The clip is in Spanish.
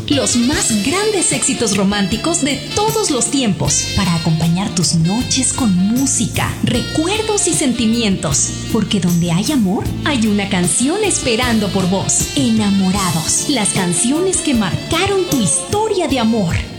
Los más grandes éxitos románticos de todos los tiempos, para acompañar tus noches con música, recuerdos y sentimientos. Porque donde hay amor, hay una canción esperando por vos. Enamorados, las canciones que marcaron tu historia de amor.